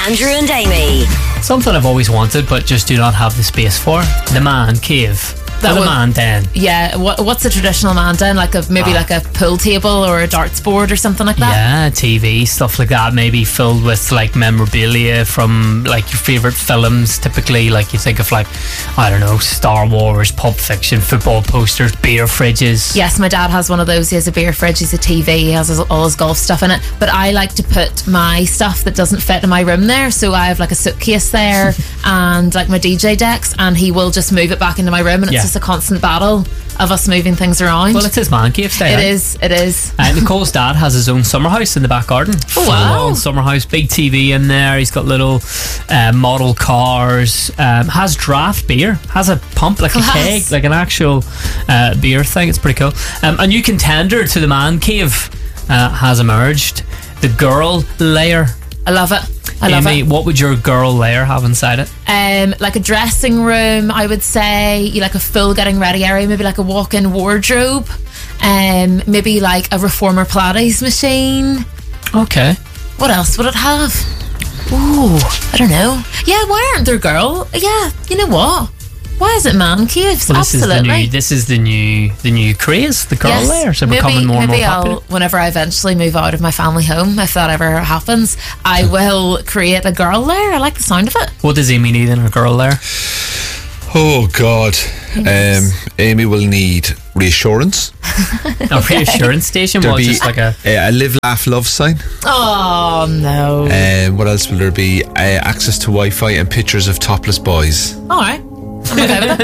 Andrew and Amy. Something I've always wanted but just do not have the space for. The man cave. The man den. Yeah, what's a traditional man den? Like maybe like a pool table or a darts board or something like that? Yeah, TV, stuff like that. Maybe filled with like memorabilia from like your favourite films. Typically, like you think of like, I don't know, Star Wars, Pulp Fiction, football posters, beer fridges. Yes, my dad has one of those. He has a beer fridge, he has a TV, he has all his golf stuff in it. But I like to put my stuff that doesn't fit in my room there. So I have like a suitcase there and like my DJ decks, and he will just move it back into my room, and it's just a constant battle of us moving things around. Well, it's his man cave style. It is. Nicole's dad has his own summer house in the back garden. Oh, wow. Full-on summer house, big TV in there. He's got little model cars, has draft beer, has a pump, like a keg, like an actual beer thing. It's pretty cool. A new contender to the man cave has emerged. The girl lair. I love it. Amy, what would your girl lair have inside it? Like a dressing room, I would say. Like a full getting ready area, maybe like a walk-in wardrobe, maybe like a reformer Pilates machine. Okay. What else would it have? Ooh, I don't know. Yeah, why aren't there girl? Yeah, you know what? Why is it man caves? Well, Absolutely. This is the new craze, the girl lair. So becoming more and more popular. Whenever I eventually move out of my family home, if that ever happens, I will create a girl lair. I like the sound of it. What does Amy need in a girl lair? Oh God, Amy will need reassurance. A reassurance station? There'll be just like a live, laugh, love sign. Oh no. What else will there be? Access to Wi-Fi and pictures of topless boys. All right. I'm okay with